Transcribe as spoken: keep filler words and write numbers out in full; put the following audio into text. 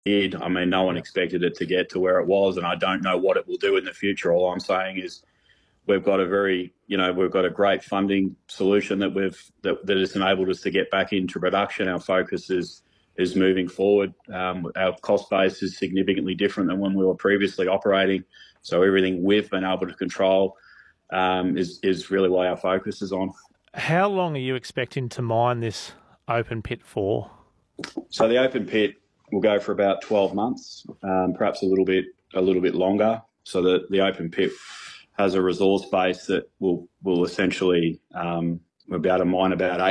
did. I mean, no one Yeah. expected it to get to where it was, and I don't know what it will do in the future. All I'm saying is we've got a very, you know, we've got a great funding solution that we've that, that has enabled us to get back into production. Our focus is is moving forward. Um, our cost base is significantly different than when we were previously operating. So everything we've been able to control um, is is really what our focus is on. How long are you expecting to mine this open pit for? So the open pit will go for about twelve months, um, perhaps a little bit a little bit longer. So the, the open pit has a resource base that will will essentially um, we'll be able to mine about